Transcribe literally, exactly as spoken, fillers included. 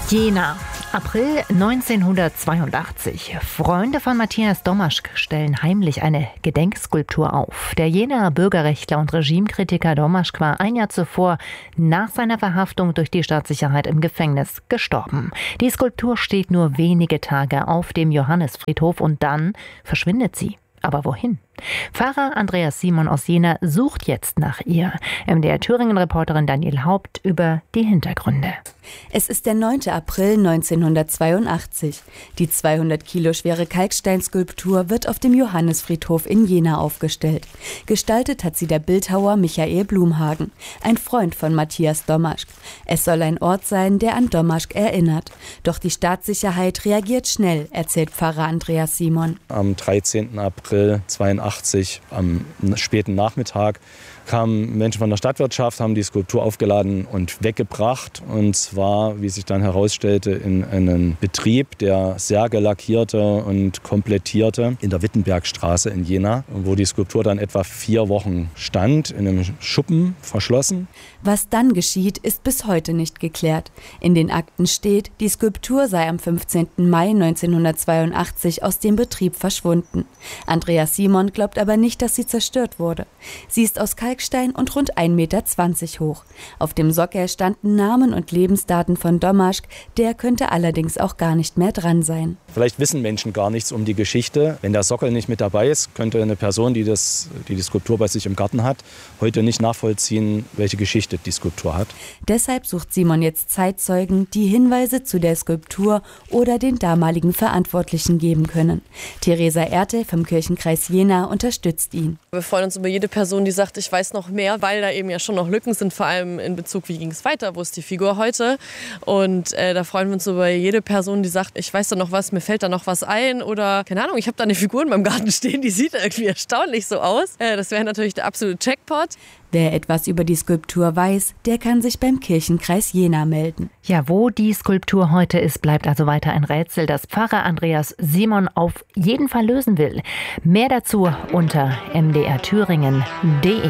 Jena, April neunzehnhundertzweiundachtzig. Freunde von Matthias Domaschk stellen heimlich eine Gedenkskulptur auf. Der Jenaer Bürgerrechtler und Regimekritiker Domaschk war ein Jahr zuvor nach seiner Verhaftung durch die Staatssicherheit im Gefängnis gestorben. Die Skulptur steht nur wenige Tage auf dem Johannisfriedhof und dann verschwindet sie. Aber wohin? Pfarrer Andreas Simon aus Jena sucht jetzt nach ihr. M D R Thüringen-Reporterin Daniel Haupt über die Hintergründe. Es ist der neunte April neunzehnhundertzweiundachtzig. Die zweihundert Kilo schwere Kalksteinskulptur wird auf dem Johannisfriedhof in Jena aufgestellt. Gestaltet hat sie der Bildhauer Michael Blumhagen, ein Freund von Matthias Domaschk. Es soll ein Ort sein, der an Domaschk erinnert. Doch die Staatssicherheit reagiert schnell, erzählt Pfarrer Andreas Simon. Am dreizehnten April zweiundachtzig, am späten Nachmittag, kamen Menschen von der Stadtwirtschaft, haben die Skulptur aufgeladen und weggebracht. Und zwar, wie sich dann herausstellte, in einen Betrieb, der Särge lackierte und komplettierte, in der Wittenbergstraße in Jena, wo die Skulptur dann etwa vier Wochen stand, in einem Schuppen verschlossen. Was dann geschieht, ist bis heute nicht geklärt. In den Akten steht, die Skulptur sei am fünfzehnten Mai neunzehnhundertzweiundachtzig aus dem Betrieb verschwunden. Andreas Simon glaubt aber nicht, dass sie zerstört wurde. Sie ist aus Kalkstein und rund ein Meter zwanzig hoch. Auf dem Sockel standen Namen und Lebensdaten von Domaschk, der könnte allerdings auch gar nicht mehr dran sein. Vielleicht wissen Menschen gar nichts um die Geschichte. Wenn der Sockel nicht mit dabei ist, könnte eine Person, die, das, die die Skulptur bei sich im Garten hat, heute nicht nachvollziehen, welche Geschichte die Skulptur hat. Deshalb sucht Simon jetzt Zeitzeugen, die Hinweise zu der Skulptur oder den damaligen Verantwortlichen geben können. Theresa Erte vom Kirchenkreis Jena unterstützt ihn. Wir freuen uns über jede Person, die sagt, ich weiß noch mehr, weil da eben ja schon noch Lücken sind, vor allem in Bezug, wie ging es weiter, wo ist die Figur heute. Und äh, da freuen wir uns über jede Person, die sagt, ich weiß da noch was, mir fällt da noch was ein oder, keine Ahnung, ich habe da eine Figur in meinem Garten stehen, die sieht irgendwie erstaunlich so aus. Äh, das wäre natürlich der absolute Jackpot. Wer etwas über die Skulptur weiß, der kann sich beim Kirchenkreis Jena melden. Ja, wo die Skulptur heute ist, bleibt also weiter ein Rätsel, das Pfarrer Andreas Simon auf jeden Fall lösen will. Mehr dazu unter m d r thüringen punkt d e.